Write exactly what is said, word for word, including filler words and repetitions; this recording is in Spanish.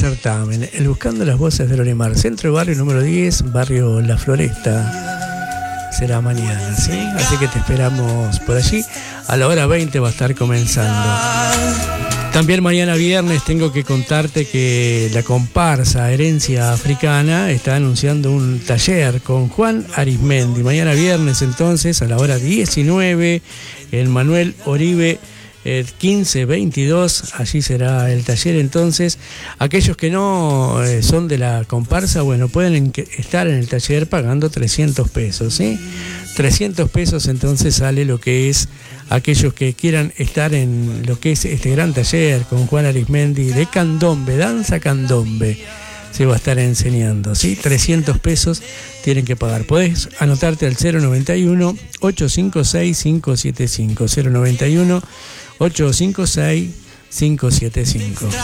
certamen, el Buscando las Voces de Lorimar, Centro de Barrio número diez, barrio La Floresta. Será mañana, ¿sí? Así que te esperamos por allí. A la hora veinte va a estar comenzando. También mañana viernes tengo que contarte que la comparsa Herencia Africana está anunciando un taller con Juan Arismendi. Mañana viernes entonces a la hora diecinueve en Manuel Oribe quince veintidós, allí será el taller. Entonces aquellos que no eh, son de la comparsa, bueno, pueden estar en el taller pagando trescientos pesos, ¿sí? trescientos pesos entonces sale lo que es aquellos que quieran estar en lo que es este gran taller con Juan Arismendi de candombe, danza candombe. Se va a estar enseñando, ¿sí? trescientos pesos tienen que pagar. Podés anotarte al cero noventa y uno, ochocientos cincuenta y seis, quinientos setenta y cinco, cero noventa y uno, ochocientos cincuenta y seis, quinientos setenta y cinco.